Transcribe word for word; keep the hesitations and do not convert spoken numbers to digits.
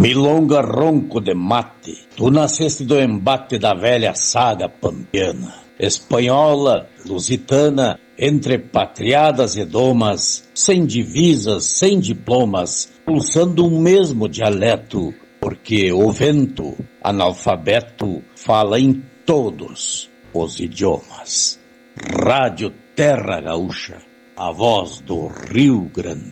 Milonga ronco de mate, tu nasceste do embate da velha saga pampiana, espanhola, lusitana, entre patriadas e domas, sem divisas, sem diplomas, pulsando um mesmo dialeto, porque o vento, analfabeto, fala em todos os idiomas. Rádio Terra Gaúcha, a voz do Rio Grande.